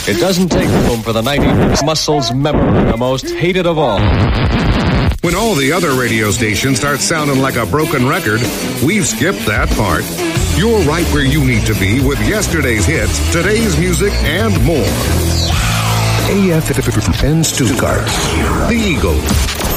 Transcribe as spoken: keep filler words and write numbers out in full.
It doesn't take room for the nineties muscles member, the most hated of all. When all the other radio stations start sounding like a broken record, we've skipped that part. You're right where you need to be with yesterday's hits, today's music, and more. A F M Stuttgart, the Eagle.